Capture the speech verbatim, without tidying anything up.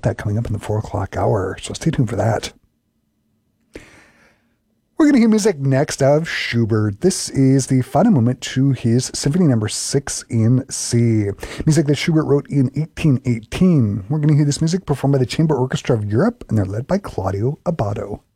that coming up in the four o'clock hour, so stay tuned for that. We're going to hear music next of Schubert. This is the final movement to his Symphony Number six in C. Music that Schubert wrote in eighteen eighteen. We're going to hear this music performed by the Chamber Orchestra of Europe, and they're led by Claudio Abbado.